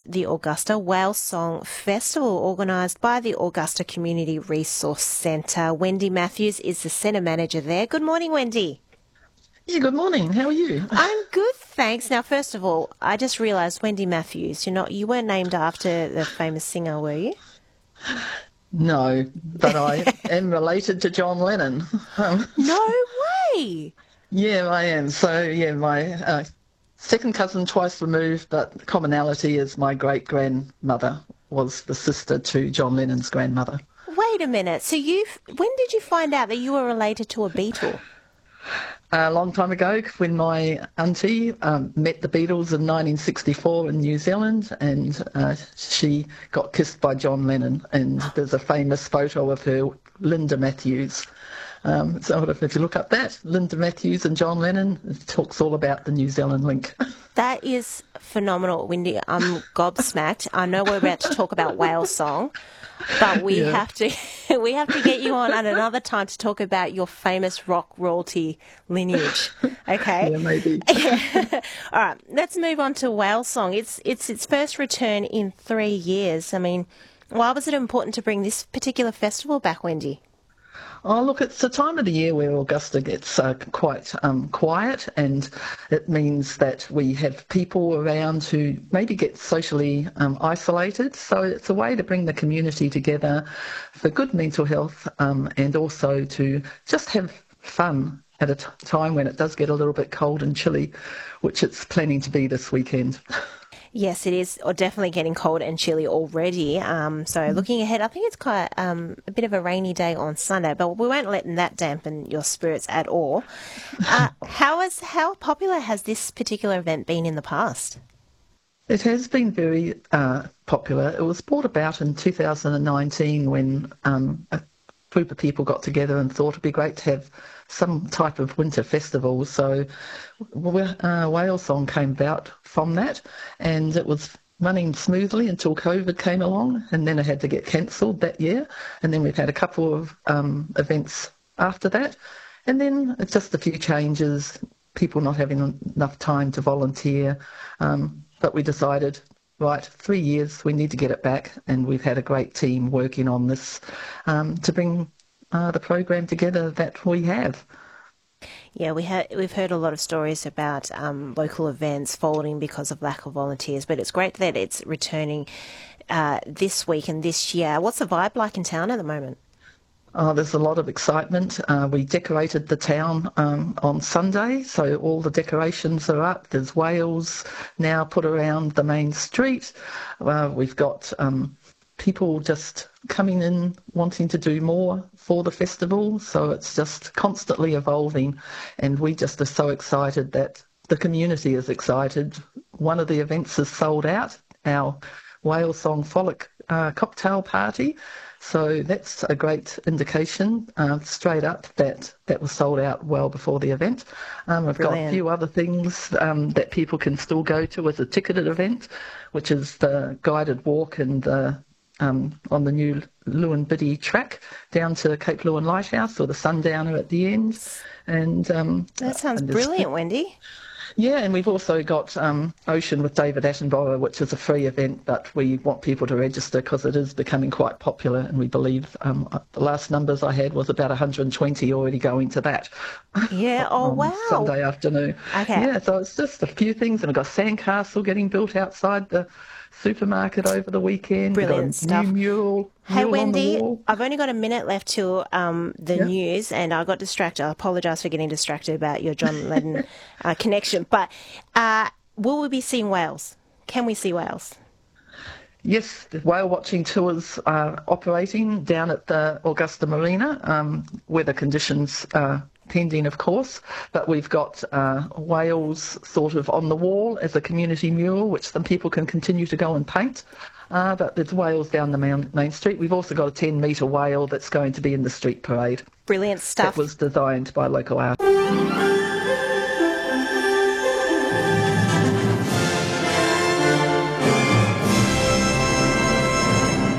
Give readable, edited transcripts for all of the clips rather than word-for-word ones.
the Augusta Whale Song Festival, organised by the Augusta Community Resource Centre. Wendy Matthews is the centre manager there. Good morning, Wendy. Yeah, good morning. How are you? I'm good, thanks. Now, first of all, I just realised Wendy Matthews, you weren't named after the famous singer, were you? No, but I am related to John Lennon. Um, No way! yeah, I am. So, yeah, my second cousin twice removed, but commonality is my great-grandmother was the sister to John Lennon's grandmother. Wait a minute. So when did you find out that you were related to a Beatle? A long time ago, when my auntie met the Beatles in 1964 in New Zealand, and she got kissed by John Lennon, and there's a famous photo of her, Linda Matthews. So if you look up that, Linda Matthews and John Lennon, it talks all about the New Zealand link. That is phenomenal, Wendy. I'm gobsmacked. I know we're about to talk about Whale Song, but we Yeah. have to get you on at another time to talk about your famous rock royalty lineage. Okay. Yeah, maybe. All right. Let's move on to Whale Song. It's its first return in 3 years. I mean, why was it important to bring this particular festival back, Wendy? Oh, look, it's the time of the year where Augusta gets quite quiet, and it means that we have people around who maybe get socially isolated. So it's a way to bring the community together for good mental health, and also to just have fun at a time when it does get a little bit cold and chilly, which it's planning to be this weekend. Yes, it is, or definitely getting cold and chilly already. So looking ahead, I think it's quite a bit of a rainy day on Sunday, but we won't let that dampen your spirits at all. How popular has this particular event been in the past? It has been very popular. It was brought about in 2019 when a group of people got together and thought it'd be great to have some type of winter festival. So Whale Song came about from that, and it was running smoothly until COVID came along, and then it had to get cancelled that year. And then we've had a couple of events after that, and then it's just a few changes, people not having enough time to volunteer. But we decided, right, 3 years, we need to get it back, and we've had a great team working on this to bring the program together that we have. Yeah, we've heard a lot of stories about local events folding because of lack of volunteers, but it's great that it's returning this week and this year. What's the vibe like in town at the moment? Oh, there's a lot of excitement. We decorated the town on Sunday, so all the decorations are up. There's whales now put around the main street. We've got people just coming in wanting to do more for the festival, so it's just constantly evolving, and we just are so excited that the community is excited. One of the events is sold out, our Whale Song Frolic cocktail party, so that's a great indication straight up that was sold out well before the event. We've got a few other things that people can still go to as a ticketed event, which is the guided walk and the on the new Lewin Biddy track down to Cape Lewin Lighthouse, or the Sundowner at the end. And That sounds brilliant, Wendy. yeah, and we've also got Ocean with David Attenborough, which is a free event, but we want people to register because it is becoming quite popular, and we believe the last numbers I had was about 120 already going to that. Yeah, oh on wow. Sunday afternoon. Okay. Yeah, so it's just a few things, and we've got Sandcastle getting built outside the supermarket over the weekend. Brilliant We've got a stuff. new mural Hey, on the Wendy, wall. I've only got a minute left till the Yeah. news, and I got distracted. I apologise for getting distracted about your John Lennon connection. But will we be seeing whales? Can we see whales? Yes, the whale watching tours are operating down at the Augusta Marina. Weather conditions pending, of course, but we've got whales sort of on the wall as a community mural, which some people can continue to go and paint. But there's whales down the main street. We've also got a 10-metre whale that's going to be in the street parade. Brilliant stuff. That was designed by local artists.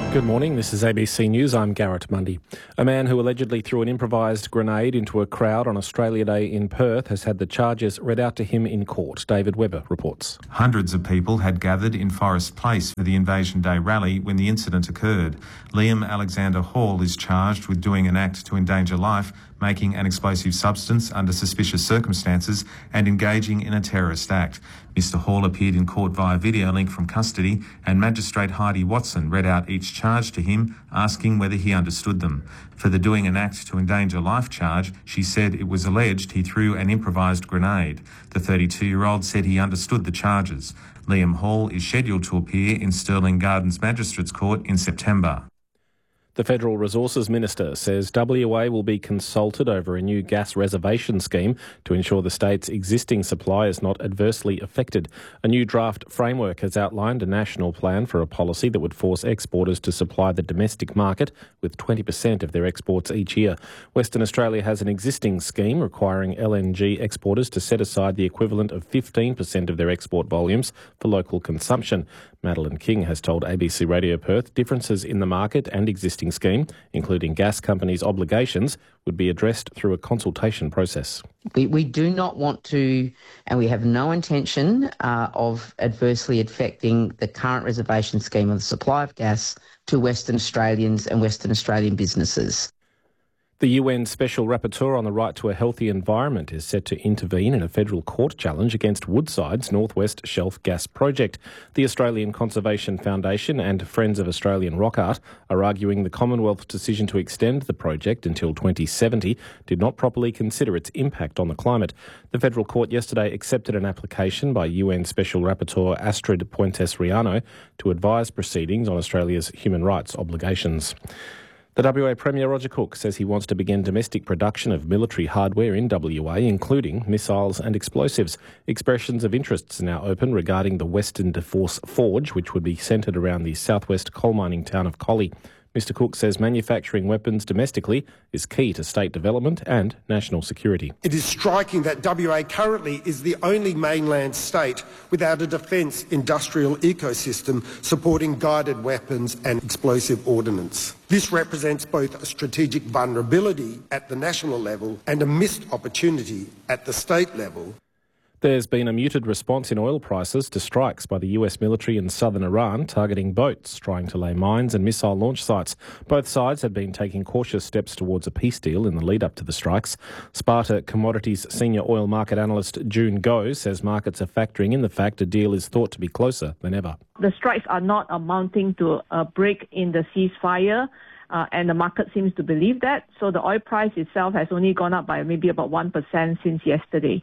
Good morning, this is ABC News. I'm Garrett Mundy. A man who allegedly threw an improvised grenade into a crowd on Australia Day in Perth has had the charges read out to him in court. David Webber reports. Hundreds of people had gathered in Forest Place for the Invasion Day rally when the incident occurred. Liam Alexander Hall is charged with doing an act to endanger life, making an explosive substance under suspicious circumstances and engaging in a terrorist act. Mr Hall appeared in court via video link from custody, and Magistrate Heidi Watson read out each charge to him, asking whether he understood them. For the doing an act to endanger life charge, she said it was alleged he threw an improvised grenade. The 32-year-old said he understood the charges. Liam Hall is scheduled to appear in Stirling Gardens Magistrates Court in September. The Federal Resources Minister says WA will be consulted over a new gas reservation scheme to ensure the state's existing supply is not adversely affected. A new draft framework has outlined a national plan for a policy that would force exporters to supply the domestic market with 20% of their exports each year. Western Australia has an existing scheme requiring LNG exporters to set aside the equivalent of 15% of their export volumes for local consumption. Madeline King has told ABC Radio Perth differences in the market and existing scheme, including gas companies' obligations, would be addressed through a consultation process. We do not want to, and we have no intention of adversely affecting the current reservation scheme of the supply of gas to Western Australians and Western Australian businesses. The UN Special Rapporteur on the Right to a Healthy Environment is set to intervene in a federal court challenge against Woodside's North West Shelf gas project. The Australian Conservation Foundation and Friends of Australian Rock Art are arguing the Commonwealth's decision to extend the project until 2070 did not properly consider its impact on the climate. The federal court yesterday accepted an application by UN Special Rapporteur Astrid Puentes-Riano to advise proceedings on Australia's human rights obligations. The WA Premier Roger Cook says he wants to begin domestic production of military hardware in WA, including missiles and explosives. Expressions of interests are now open regarding the Western Force Forge, which would be centred around the southwest coal mining town of Collie. Mr Cook says manufacturing weapons domestically is key to state development and national security. It is striking that WA currently is the only mainland state without a defence industrial ecosystem supporting guided weapons and explosive ordnance. This represents both a strategic vulnerability at the national level and a missed opportunity at the state level. There's been a muted response in oil prices to strikes by the US military in southern Iran targeting boats trying to lay mines and missile launch sites. Both sides had been taking cautious steps towards a peace deal in the lead-up to the strikes. Sparta Commodities senior oil market analyst June Goh says markets are factoring in the fact a deal is thought to be closer than ever. The strikes are not amounting to a break in the ceasefire. And the market seems to believe that. So the oil price itself has only gone up by maybe about 1% since yesterday.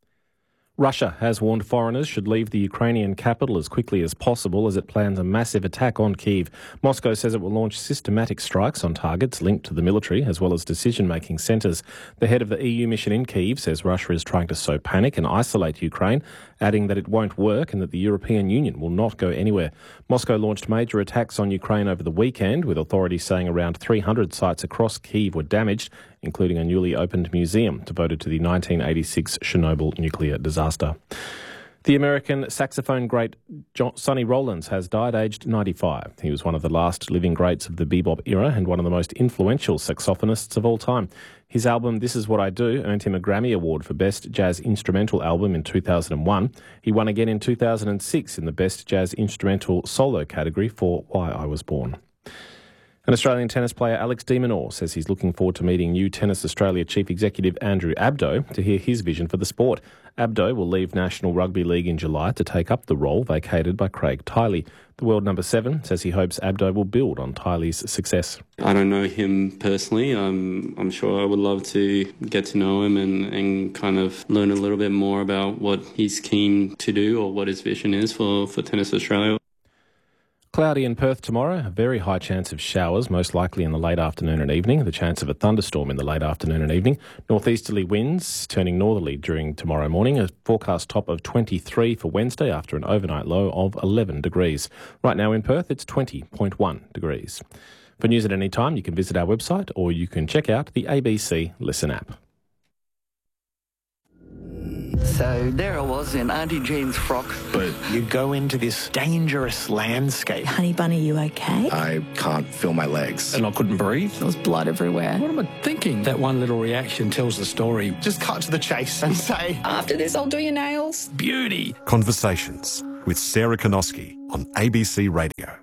Russia has warned foreigners should leave the Ukrainian capital as quickly as possible as it plans a massive attack on Kyiv. Moscow says it will launch systematic strikes on targets linked to the military as well as decision-making centres. The head of the EU mission in Kyiv says Russia is trying to sow panic and isolate Ukraine, adding that it won't work and that the European Union will not go anywhere. Moscow launched major attacks on Ukraine over the weekend, with authorities saying around 300 sites across Kyiv were damaged, including a newly opened museum devoted to the 1986 Chernobyl nuclear disaster. The American saxophone great Sonny Rollins has died aged 95. He was one of the last living greats of the bebop era and one of the most influential saxophonists of all time. His album This Is What I Do earned him a Grammy Award for Best Jazz Instrumental Album in 2001. He won again in 2006 in the Best Jazz Instrumental Solo category for Why I Was Born. An Australian tennis player, Alex de Minaur, says he's looking forward to meeting new Tennis Australia Chief Executive Andrew Abdo to hear his vision for the sport. Abdo will leave National Rugby League in July to take up the role vacated by Craig Tiley. The world number 7 says he hopes Abdo will build on Tiley's success. I don't know him personally. I'm sure I would love to get to know him and kind of learn a little bit more about what he's keen to do or what his vision is for Tennis Australia. Cloudy in Perth tomorrow, a very high chance of showers, most likely in the late afternoon and evening, the chance of a thunderstorm in the late afternoon and evening. Northeasterly winds turning northerly during tomorrow morning, a forecast top of 23 for Wednesday after an overnight low of 11 degrees. Right now in Perth, it's 20.1 degrees. For news at any time, you can visit our website or you can check out the ABC Listen app. So there I was in Auntie Jean's frock. But you go into this dangerous landscape. Honey Bunny, you okay? I can't feel my legs. And I couldn't breathe. There was blood everywhere. What am I thinking? That one little reaction tells the story. Just cut to the chase and say, After this, I'll do your nails. Beauty. Conversations with Sarah Konoski on ABC Radio.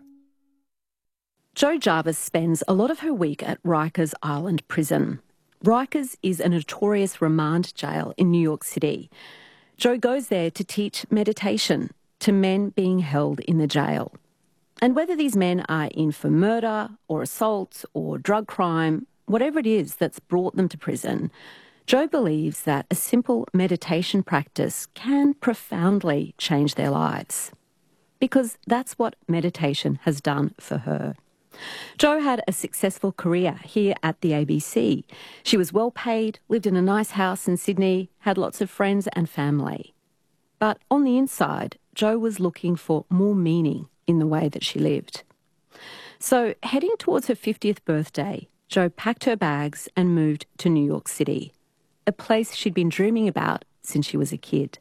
Jo Jarvis spends a lot of her week at Rikers Island Prison. Rikers is a notorious remand jail in New York City. Jo goes there to teach meditation to men being held in the jail. And whether these men are in for murder or assault or drug crime, whatever it is that's brought them to prison, Jo believes that a simple meditation practice can profoundly change their lives. Because that's what meditation has done for her. Jo had a successful career here at the ABC. She was well paid, lived in a nice house in Sydney, had lots of friends and family. But on the inside, Jo was looking for more meaning in the way that she lived. So heading towards her 50th birthday, Jo packed her bags and moved to New York City, a place she'd been dreaming about since she was a kid.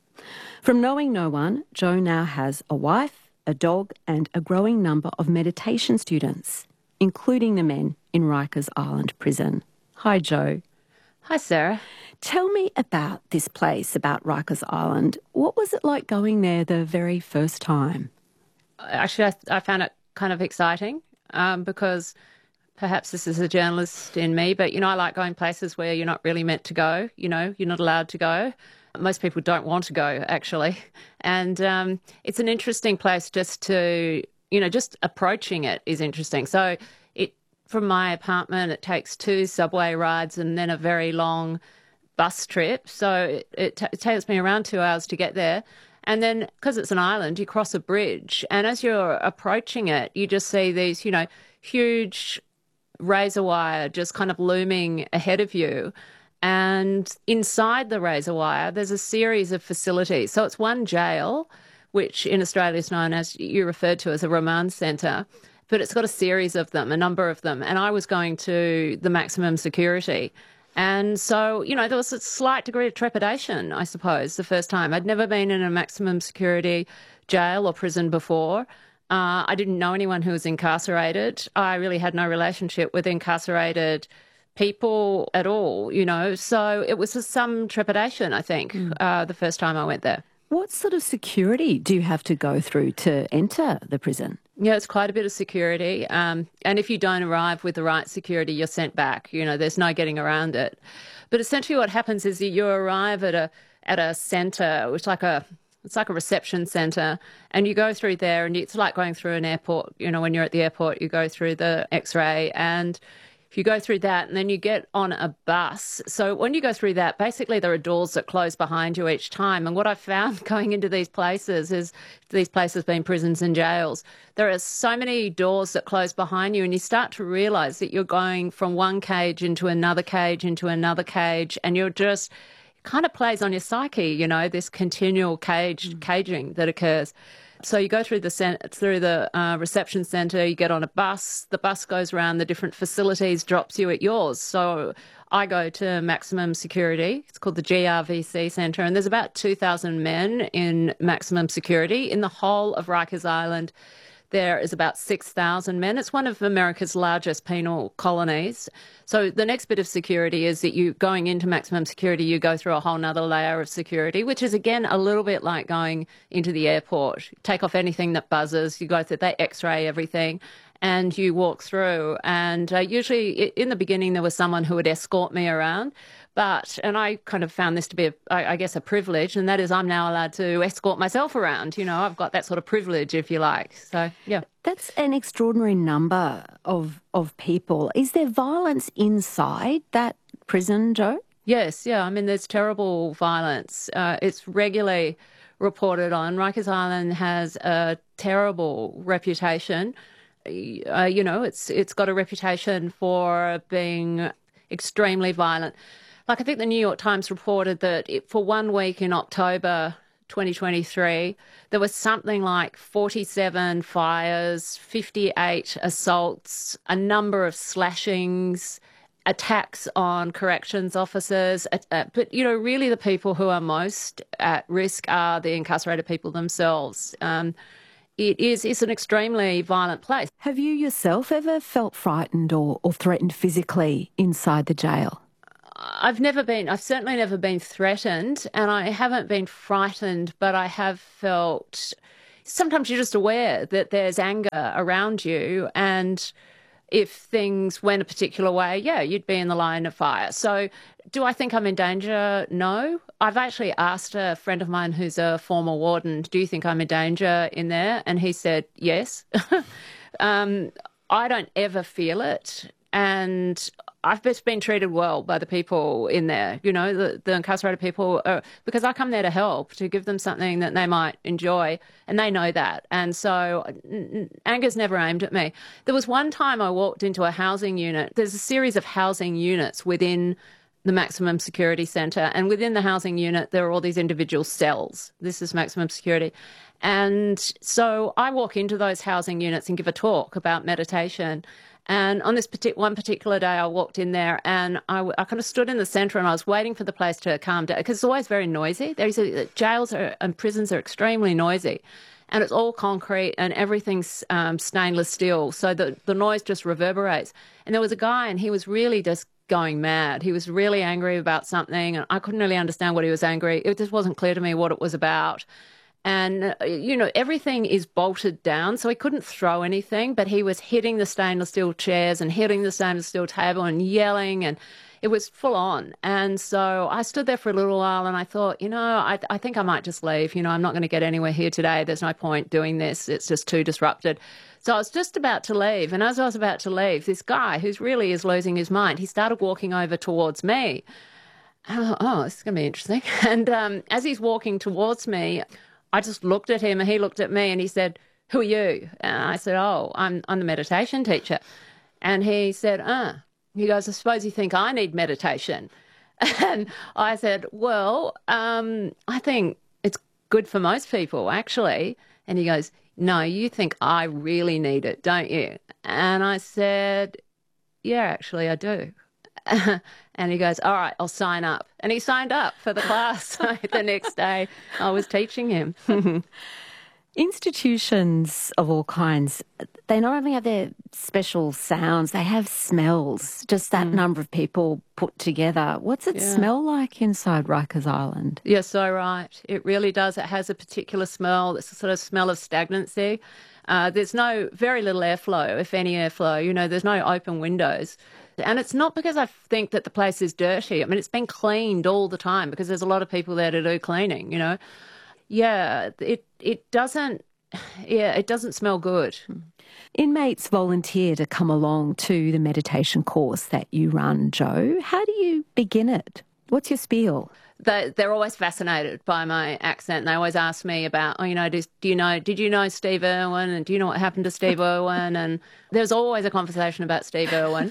From knowing no one, Jo now has a wife, a dog and a growing number of meditation students, including the men in Rikers Island Prison. Hi, Jo. Hi, Sarah. Tell me about this place, about Rikers Island. What was it like going there the very first time? Actually, I found it kind of exciting because perhaps this is a journalist in me, but, I like going places where you're not really meant to go, you're not allowed to go. Most people don't want to go, actually. And it's an interesting place just to, just approaching it is interesting. So from my apartment, it takes 2 subway rides and then a very long bus trip. So it takes me around 2 hours to get there. And then, because it's an island, you cross a bridge. And as you're approaching it, you just see these, huge razor wire just kind of looming ahead of you. And inside the razor wire, there's a series of facilities. So it's one jail, which in Australia is known as, you referred to as a remand centre, but it's got a series of them, a number of them. And I was going to the maximum security. And so, there was a slight degree of trepidation, I suppose, the first time. I'd never been in a maximum security jail or prison before. I didn't know anyone who was incarcerated. I really had no relationship with incarcerated people at all, so it was some trepidation, I think, the first time I went there. What sort of security do you have to go through to enter the prison? Yeah, it's quite a bit of security. And if you don't arrive with the right security, you're sent back. There's no getting around it. But essentially what happens is that you arrive at a centre, which it's like a reception centre, and you go through there, and it's like going through an airport. When you're at the airport, you go through the X-ray, and you go through that and then you get on a bus. So when you go through that, basically there are doors that close behind you each time. And what I found going into these places is, these places being prisons and jails, there are so many doors that close behind you, and you start to realise that you're going from one cage into another cage into another cage, and you're just, it kind of plays on your psyche, this continual caging that occurs. So you go through the reception centre, you get on a bus, the bus goes around the different facilities, drops you at yours. So I go to maximum security. It's called the GRVC Centre, and there's about 2,000 men in maximum security. In the whole of Rikers Island, there is about 6,000 men. It's one of America's largest penal colonies. So the next bit of security is that you going into maximum security, you go through a whole nother layer of security, which is, again, a little bit like going into the airport. You take off anything that buzzes, you go through, they X-ray everything, and you walk through. And usually in the beginning there was someone who would escort me around. And I kind of found this to be, I guess, a privilege, and that is I'm now allowed to escort myself around. I've got that sort of privilege, if you like. So, yeah. That's an extraordinary number of people. Is there violence inside that prison, Jo? Yes, yeah. I mean, there's terrible violence. It's regularly reported on. Rikers Island has a terrible reputation. It's got a reputation for being extremely violent. Like, I think the New York Times reported that for 1 week in October 2023, there was something like 47 fires, 58 assaults, a number of slashings, attacks on corrections officers. But, really the people who are most at risk are the incarcerated people themselves. It's an extremely violent place. Have you yourself ever felt frightened or threatened physically inside the jail? I've certainly never been threatened, and I haven't been frightened, but I have felt, sometimes you're just aware that there's anger around you, and if things went a particular way, you'd be in the line of fire. So do I think I'm in danger? No. I've actually asked a friend of mine who's a former warden, do you think I'm in danger in there? And he said, yes. I don't ever feel it. And I've just been treated well by the people in there, the incarcerated people, because I come there to help, to give them something that they might enjoy, and they know that. And so anger's never aimed at me. There was one time I walked into a housing unit. There's a series of housing units within the maximum security centre, and within the housing unit there are all these individual cells. This is maximum security. And so I walk into those housing units and give a talk about meditation. And on this one particular day, I walked in there and I kind of stood in the centre and I was waiting for the place to calm down, because it's always very noisy. Jails and prisons are extremely noisy, and it's all concrete and everything's stainless steel, so the noise just reverberates. And there was a guy and he was really just going mad. He was really angry about something, and I couldn't really understand what he was angry. It just wasn't clear to me what it was about. And, everything is bolted down, so he couldn't throw anything, but he was hitting the stainless steel chairs and hitting the stainless steel table and yelling, and it was full on. And so I stood there for a little while and I thought, I think I might just leave. I'm not going to get anywhere here today. There's no point doing this. It's just too disrupted. So I was just about to leave. And as I was about to leave, this guy who's really is losing his mind, he started walking over towards me. And I thought, oh, this is going to be interesting. And as he's walking towards me, I just looked at him and he looked at me and he said, who are you? And I said, oh, I'm the meditation teacher. And he said, he goes, I suppose you think I need meditation. And I said, well, I think it's good for most people, actually. And he goes, no, you think I really need it, don't you? And I said, yeah, actually, I do. And he goes, all right, I'll sign up. And he signed up for the class. So the next day I was teaching him. Institutions of all kinds, they not only have their special sounds, they have smells, just that number of people put together. What's it smell like inside Rikers Island? You're so right. It really does. It has a particular smell. It's a sort of smell of stagnancy. There's very little airflow, if any airflow. There's no open windows. And it's not because I think that the place is dirty. I mean, it's been cleaned all the time because there's a lot of people there to do cleaning, Yeah, it doesn't smell good. Inmates volunteer to come along to the meditation course that you run, Jo. How do you begin it? What's your spiel? They're always fascinated by my accent. They always ask me about, did you know Steve Irwin? And do you know what happened to Steve Irwin? And there's always a conversation about Steve Irwin.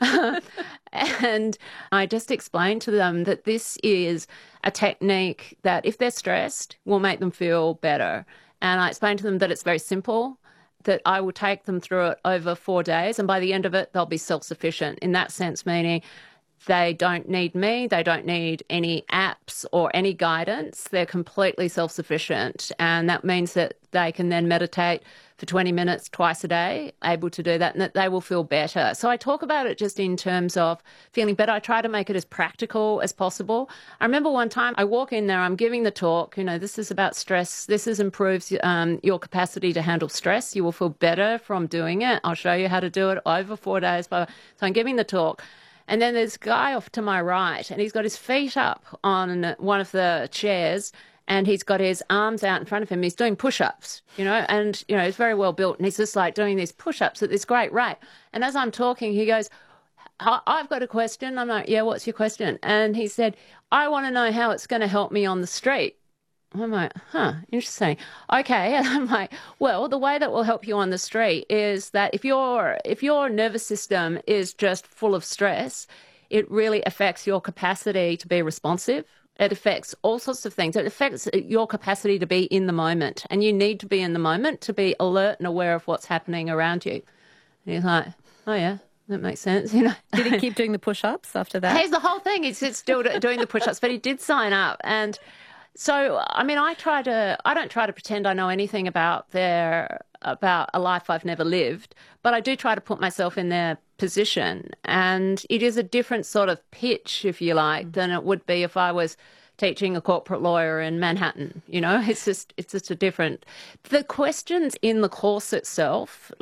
And I just explained to them that this is a technique that, if they're stressed, will make them feel better. And I explained to them that it's very simple, that I will take them through it over 4 days, and by the end of it, they'll be self-sufficient. In that sense, meaning they don't need me, they don't need any apps or any guidance. They're completely self-sufficient, and that means that they can then meditate for 20 minutes twice a day, able to do that, and that they will feel better. So I talk about it just in terms of feeling better. I try to make it as practical as possible. I remember one time I walk in there, I'm giving the talk, this is about stress. This improves your capacity to handle stress. You will feel better from doing it. I'll show you how to do it over 4 days. So I'm giving the talk. And then there's a guy off to my right, and he's got his feet up on one of the chairs, and he's got his arms out in front of him. He's doing push-ups, and, he's very well built, and he's just like doing these push-ups at this great rate. And as I'm talking, he goes, I've got a question. I'm like, yeah, what's your question? And he said, I want to know how it's going to help me on the street. I'm like, interesting. Okay. And I'm like, well, the way that will help you on the street is that if your nervous system is just full of stress, it really affects your capacity to be responsive. It affects all sorts of things. It affects your capacity to be in the moment. And you need to be in the moment to be alert and aware of what's happening around you. And he's like, oh, yeah. That makes sense, you know. Did he keep doing the push-ups after that? Here's the whole thing. He's still doing the push-ups, but he did sign up. And so, I mean, I don't try to pretend I know anything about a life I've never lived, but I do try to put myself in their position. And it is a different sort of pitch, if you like, than it would be if I was teaching a corporate lawyer in Manhattan. You know, it's just a different. The questions in the course itself,